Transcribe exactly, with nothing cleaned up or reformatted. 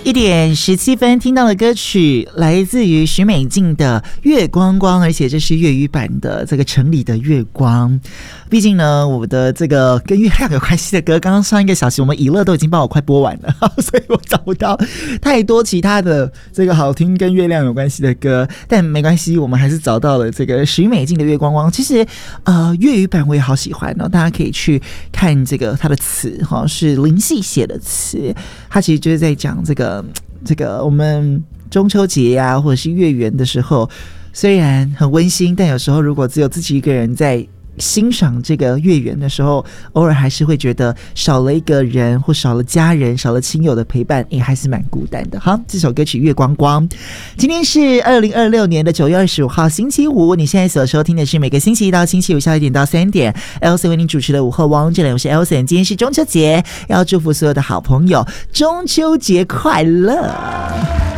一点十七分听到的歌曲来自于许美静的《月光光》，而且这是粤语版的这个城里的月光。毕竟呢，我的这个跟月亮有关系的歌，刚刚上一个小时我们以乐都已经帮我快播完了，所以我找不到太多其他的这个好听跟月亮有关系的歌，但没关系，我们还是找到了这个许美静的《月光光》。其实呃，粤语版我也好喜欢哦，大家可以去看这个它的词哈，是林夕写的词，它其实就是在讲这个这个我们中秋节呀、啊，或者是月圆的时候，虽然很温馨，但有时候如果只有自己一个人在欣赏这个月圆的时候，偶尔还是会觉得少了一个人，或少了家人，少了亲友的陪伴，也还是蛮孤单的。好，这首歌曲《月光光》，今天是二零二六年的九月二十五号星期五，你现在所收听的是每个星期一到星期五下午一点到三点 Elson 为您主持的午后汪，这里我是 Elson， 今天是中秋节，要祝福所有的好朋友中秋节快乐。